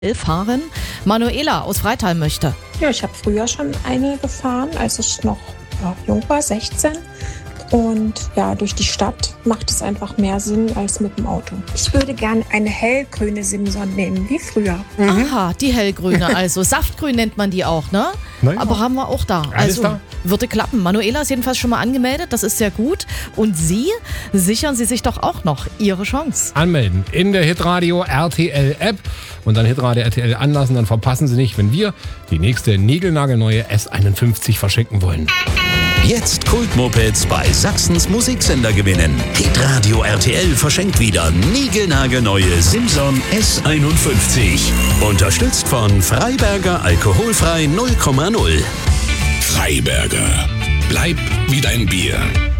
fahren. Manuela aus Freital möchte. Ja, ich habe früher schon eine gefahren, als ich noch jung war, 16. Und ja, durch die Stadt macht es einfach mehr Sinn als mit dem Auto. Ich würde gerne eine hellgrüne Simson nehmen, wie früher. Aha, die hellgrüne, also Saftgrün nennt man die auch, ne? Nein. Aber haben wir auch da. Alles Also da? würde klappen. Manuela ist jedenfalls schon mal angemeldet, das ist sehr gut. Und Sie, sichern Sie sich doch auch noch Ihre Chance. Anmelden in der Hitradio RTL App und dann Hitradio RTL anlassen, dann verpassen Sie nicht, wenn wir die nächste niegelnagelneue S51 verschenken wollen. Jetzt Kultmopeds bei Sachsens Musiksender gewinnen. Hitradio RTL verschenkt wieder niegelnagelneue Simson S51. Unterstützt von Freiberger Alkoholfrei 0,0. Freiberger. Bleib wie dein Bier.